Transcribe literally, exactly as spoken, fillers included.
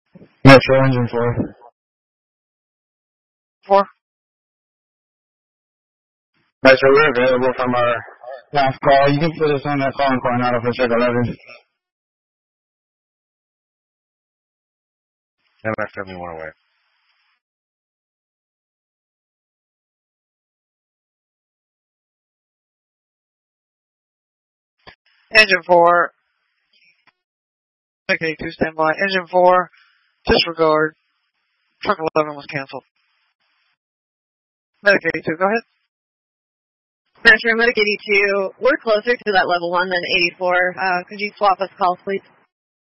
Metro engine four. Four. Metro, we're available from our last call. You can put us on that call and point out if it's like eleven. M F W one away. Engine four. Medic eighty-two, stand by. Engine four, disregard. Truck eleven was canceled. Medic eighty-two, go ahead. Metro, Medic eighty-two, we're closer to that level one than eighty-four. Uh, could you swap us calls, please?